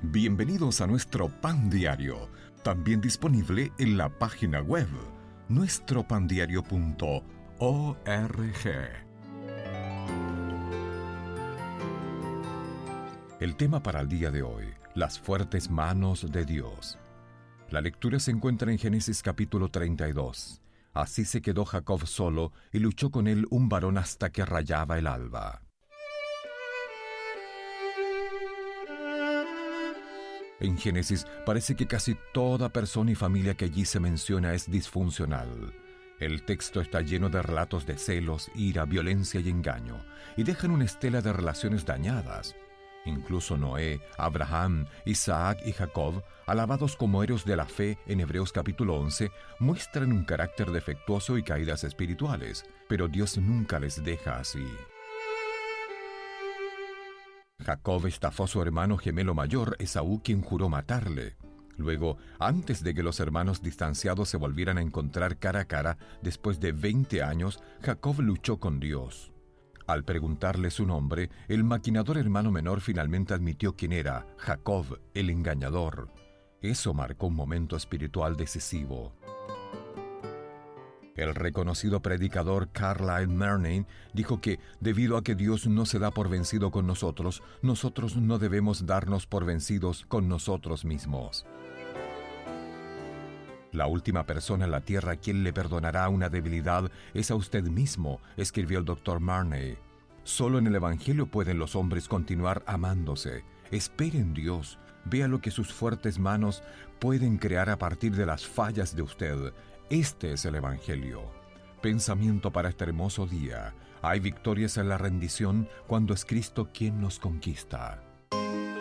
Bienvenidos a nuestro Pan Diario, también disponible en la página web nuestropandiario.org. El tema para el día de hoy: las fuertes manos de Dios. La lectura se encuentra en Génesis capítulo 32. Así se quedó Jacob solo, y luchó con él un varón hasta que rayaba el alba. En Génesis parece que casi toda persona y familia que allí se menciona es disfuncional. El texto está lleno de relatos de celos, ira, violencia y engaño, y dejan una estela de relaciones dañadas. Incluso Noé, Abraham, Isaac y Jacob, alabados como héroes de la fe en Hebreos capítulo 11, muestran un carácter defectuoso y caídas espirituales, pero Dios nunca les deja así. Jacob estafó a su hermano gemelo mayor, Esaú, quien juró matarle. Luego, antes de que los hermanos distanciados se volvieran a encontrar cara a cara, después de 20 años, Jacob luchó con Dios. Al preguntarle su nombre, el maquinador hermano menor finalmente admitió quién era: Jacob, el engañador. Eso marcó un momento espiritual decisivo. El reconocido predicador Carlyle Murnane dijo que, debido a que Dios no se da por vencido con nosotros, nosotros no debemos darnos por vencidos con nosotros mismos. La última persona en la tierra a quien le perdonará una debilidad es a usted mismo, escribió el Dr. Murnane. Solo en el Evangelio pueden los hombres continuar amándose. Espere en Dios. Vea lo que sus fuertes manos pueden crear a partir de las fallas de usted. Este es el Evangelio. Pensamiento para este hermoso día: hay victorias en la rendición cuando es Cristo quien nos conquista.